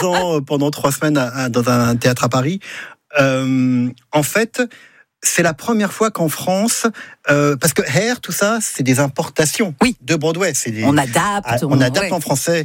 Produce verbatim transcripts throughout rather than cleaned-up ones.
ans pendant trois semaines à, à, dans un théâtre à Paris. Euh, en fait, c'est la première fois qu'en France, euh, parce que Hair, tout ça, c'est des importations oui. de Broadway. C'est des, on adapte. à, on, on adapte ouais. en français.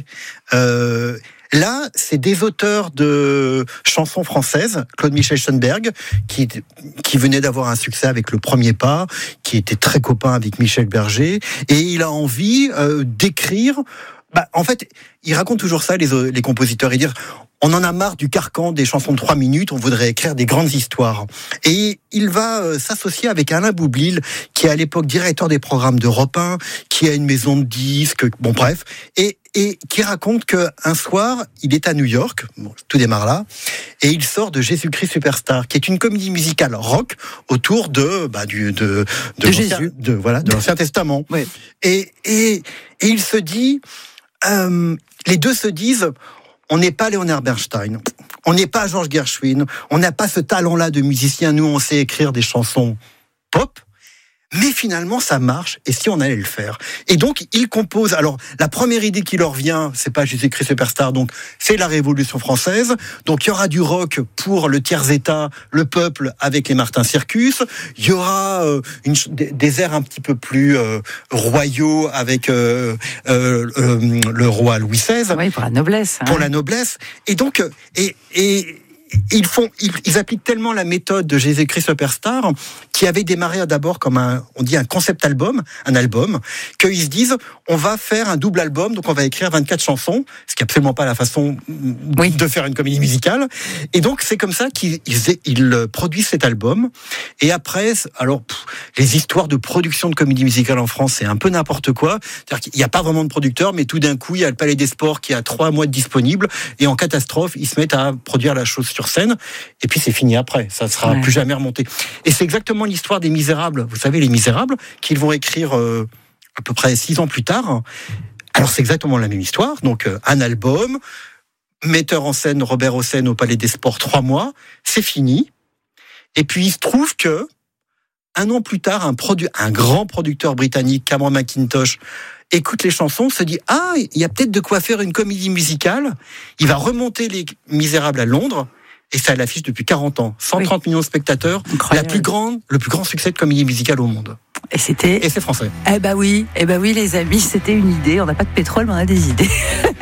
Euh, Là, c'est des auteurs de chansons françaises, Claude Michel Schoenberg, qui, qui venait d'avoir un succès avec Le Premier Pas, qui était très copain avec Michel Berger, et il a envie euh, d'écrire. Bah, en fait, il raconte toujours ça, les, les compositeurs, et dire on en a marre du carcan des chansons de trois minutes, on voudrait écrire des grandes histoires. Et il va euh, s'associer avec Alain Boublil, qui est à l'époque directeur des programmes d'Europe un, qui a une maison de disques, bon bref, et, et qui raconte qu'un soir, il est à New York, bon, tout démarre là, et il sort de Jésus-Christ Superstar, qui est une comédie musicale rock autour de, bah, du, de, de, de Jésus, de, voilà, de l'Ancien Testament. Oui. Et, et, et il se dit, euh, les deux se disent, on n'est pas Leonard Bernstein, on n'est pas Georges Gershwin, on n'a pas ce talent-là de musicien. Nous, on sait écrire des chansons pop, mais finalement, ça marche. Et si on allait le faire ? Et donc, ils composent. Alors, la première idée qui leur vient, c'est pas Jésus-Christ Superstar, donc c'est la Révolution française. Donc, il y aura du rock pour le tiers-état, le peuple, avec les Martin Circus. Il y aura euh, une, des airs un petit peu plus euh, royaux avec euh, euh, euh, le roi Louis seize. Oui, pour la noblesse. Hein. Pour la noblesse. Et donc, et, et ils font, ils, ils appliquent tellement la méthode de Jésus-Christ Superstar, qui avait démarré d'abord comme un, on dit un concept album, un album, qu'ils se disent, on va faire un double album, donc on va écrire vingt-quatre chansons, ce qui est absolument pas la façon oui. de faire une comédie musicale. Et donc, c'est comme ça qu'ils ils, ils produisent cet album. Et après, alors, pff, les histoires de production de comédie musicale en France, c'est un peu n'importe quoi. C'est-à-dire qu'il n'y a pas vraiment de producteur, mais tout d'un coup, il y a le Palais des Sports qui a trois mois de disponible, et en catastrophe, ils se mettent à produire la chose sur scène, et puis c'est fini après, ça ne sera ouais. plus jamais remonté. Et c'est exactement l'histoire des Misérables. Vous savez, les Misérables, qu'ils vont écrire euh, à peu près six ans plus tard. Alors c'est exactement la même histoire, donc euh, un album, metteur en scène Robert Hossein au Palais des Sports, trois mois, c'est fini. Et puis il se trouve que, un an plus tard, un, produ- un grand producteur britannique, Cameron Mackintosh, écoute les chansons, se dit « Ah, il y a peut-être de quoi faire une comédie musicale ». Il va remonter les Misérables à Londres, et ça l'affiche depuis quarante ans. cent trente oui. millions de spectateurs, la plus grande, le plus grand succès de comédie musicale au monde. Et c'était... Et c'est français. Eh ben oui, eh ben oui les amis, c'était une idée. On n'a pas de pétrole, mais on a des idées.